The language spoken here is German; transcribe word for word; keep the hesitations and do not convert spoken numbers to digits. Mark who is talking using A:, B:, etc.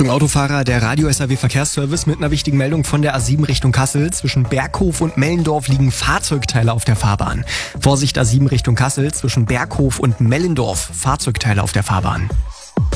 A: Achtung Autofahrer, der Radio-S A W Verkehrsservice mit einer wichtigen Meldung von der A sieben Richtung Kassel. Zwischen Berghof und Mellendorf liegen Fahrzeugteile auf der Fahrbahn. Vorsicht A sieben Richtung Kassel, zwischen Berghof und Mellendorf Fahrzeugteile auf der Fahrbahn.